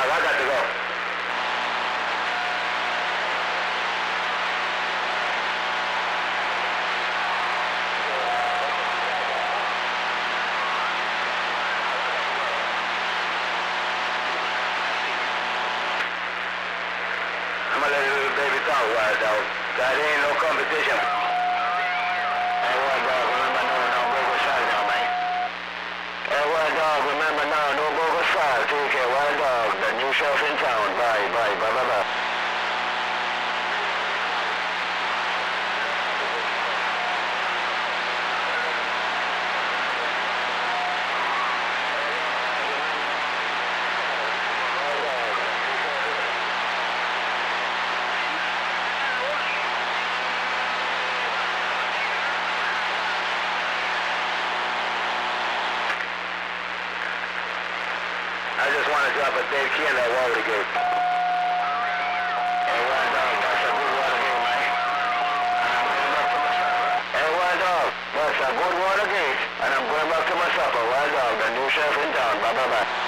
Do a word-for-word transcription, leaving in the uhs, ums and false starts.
dog, I got to go. I'm gonna let a little baby talk, wild dog. That ain't no competition. Hey, wild dog, remember now, no go go side now, man. Hey, wild dog, remember now, no go go side. Take care, wild dog. The new sheriff in town. Bye, bye, bye, bye, bye. I just want to drop a dead key in that water gate. Hey, wild dog, that's a good water gate, man. And I'm going back to my supper. Hey, wild dog, that's a good water gate. And I'm going back to my supper. Wild dog, the new sheriff in town. Bye, bye, bye.